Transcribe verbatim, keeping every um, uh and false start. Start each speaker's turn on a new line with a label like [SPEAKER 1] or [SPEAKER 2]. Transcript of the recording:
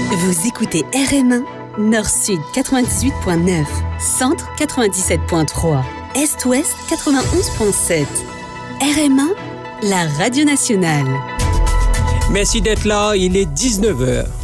[SPEAKER 1] Vous écoutez R M un, Nord-Sud quatre-vingt-dix-huit virgule neuf, Centre quatre-vingt-dix-sept virgule trois, Est-Ouest quatre-vingt-onze virgule sept. R M un, la radio nationale.
[SPEAKER 2] Merci d'être là, il est dix-neuf heures.